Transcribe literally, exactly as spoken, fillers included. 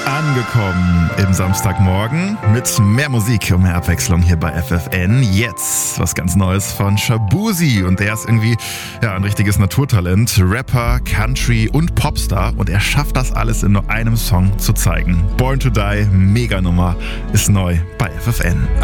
Angekommen im Samstagmorgen mit mehr Musik und mehr Abwechslung hier bei F F N. Jetzt was ganz Neues von Shaboozey und der ist irgendwie ja ein richtiges Naturtalent. Rapper, Country und Popstar und er schafft das alles in nur einem Song zu zeigen. Born to Die, Mega-Nummer, ist neu bei F F N.